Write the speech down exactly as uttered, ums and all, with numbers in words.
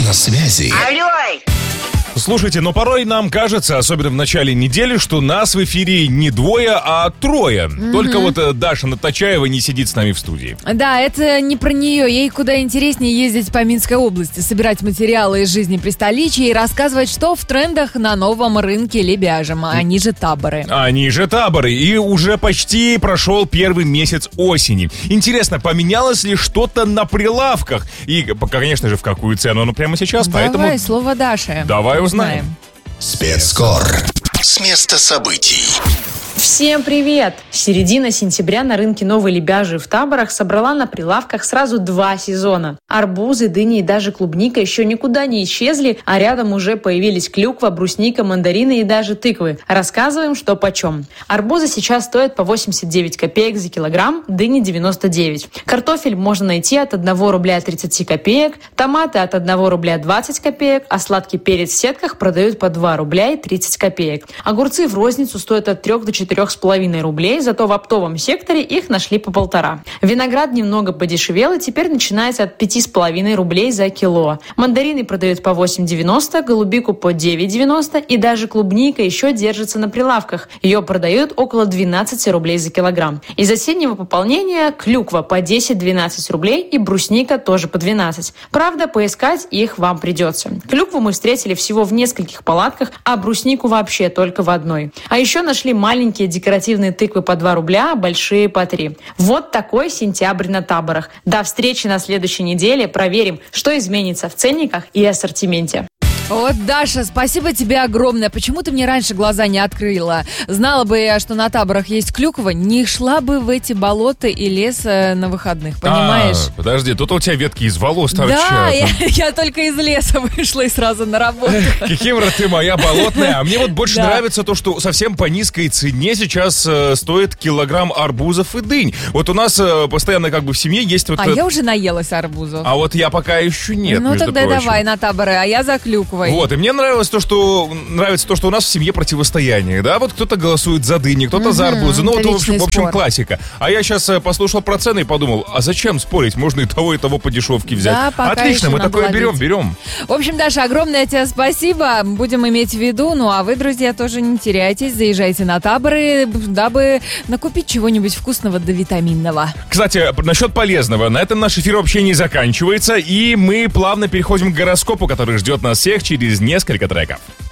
на связи. Алло! Слушайте, но порой нам кажется, особенно в начале недели, что нас в эфире не двое, а трое. Mm-hmm. Только вот э, Даша Натачаева не сидит с нами в студии. Да, это не про нее. Ей куда интереснее ездить по Минской области, собирать материалы из жизни Престоличья и рассказывать, что в трендах на новом рынке лебяжьем. Они же таборы. Они же таборы. И уже почти прошел первый месяц осени. Интересно, поменялось ли что-то на прилавках? И, конечно же, в какую цену? Ну, прямо сейчас. Давай, поэтому... слово Даши. Давай узнаем. Спецкор. С места событий. Всем привет! Середина сентября на рынке Новой Лебяжьи в Таборах собрала на прилавках сразу два сезона. Арбузы, дыни и даже клубника еще никуда не исчезли, а рядом уже появились клюква, брусника, мандарины и даже тыквы. Рассказываем, что почем. Арбузы сейчас стоят по восемьдесят девять копеек за килограмм, дыни девяносто девять. Картофель можно найти от одного рубля тридцать копеек, томаты от одного рубля двадцать копеек, а сладкий перец в сетках продают по два рубля и тридцать копеек. Огурцы в розницу стоят от трёх до четырёх с половиной рублей, зато в оптовом секторе их нашли по полтора. Виноград немного подешевел и теперь начинается от пяти с половиной рублей за кило. Мандарины продают по восемь девяносто, голубику по девять девяносто и даже клубника еще держится на прилавках. Ее продают около двенадцать рублей за килограмм. Из осеннего пополнения клюква по десять-двенадцать рублей и брусника тоже по двенадцать. Правда, поискать их вам придется. Клюкву мы встретили всего в нескольких палатках, а бруснику вообще только в одной. А еще нашли маленькие декоративные тыквы по два рубля, а большие по три. Вот такой сентябрь на таборах. До встречи на следующей неделе. Проверим, что изменится в ценниках и ассортименте. Вот, Даша, спасибо тебе огромное. Почему ты мне раньше глаза не открыла? Знала бы я, что на таборах есть клюква, не шла бы в эти болота и лес на выходных, понимаешь? А, подожди, тут у тебя ветки из волос торчат. Да, я, я только из леса вышла и сразу на работу. Кикимора, ты моя болотная. А мне вот больше нравится то, что совсем по низкой цене сейчас э, стоит килограмм арбузов и дынь. Вот у нас э, постоянно как бы в семье есть вот... А я уже наелась арбузов. А вот я пока еще нет, Ну тогда прочим. давай на таборы, а я за клюквой. Вот, и мне нравилось то, что нравится то, что у нас в семье противостояние, да, вот кто-то голосует за дыни, кто-то угу, за арбузы, ну вот, в общем, в общем, классика. А я сейчас послушал про цены и подумал, а зачем спорить, можно и того, и того по дешевке взять. Да, пока отлично, мы такое ловить. берем, берем. В общем, Даша, огромное тебе спасибо, будем иметь в виду, ну а вы, друзья, тоже не теряйтесь, заезжайте на таборы, дабы накупить чего-нибудь вкусного да витаминного. Кстати, насчет полезного, на этом наш эфир вообще не заканчивается, и мы плавно переходим к гороскопу, который ждет нас всех через несколько треков.